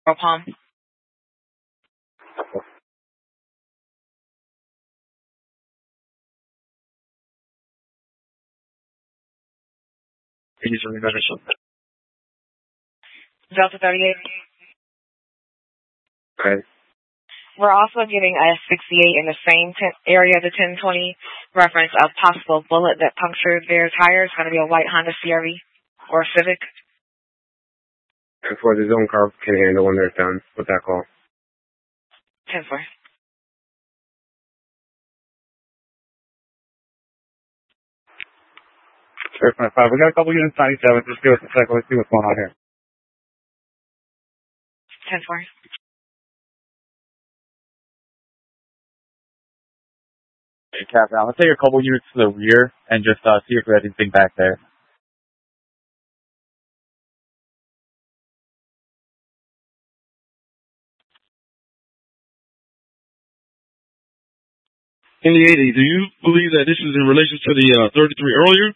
Palm. Delta 38. Okay. We're also getting a 68 in the same area of the 1020 reference of possible bullet that punctured their tires. It's going to be a white Honda CRV or Civic. And for the zone car can handle when they're done with that call. 10-4. Sure, 5. We got a couple units 97. Just give us a second. Let's see what's going on here. 10-4. Hey, Cap, now let's take a couple units to the rear and just see if we have anything back there. In the 80, do you believe that this is in relation to the 33 earlier?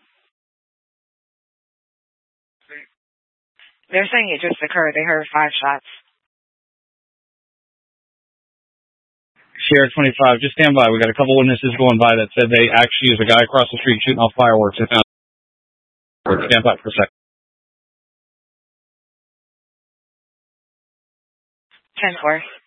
They're saying it just occurred. They heard 5 shots. Sheriff 25, just stand by. We got a couple witnesses going by that said they actually is a guy across the street shooting off fireworks. Stand by for a second. 10-4.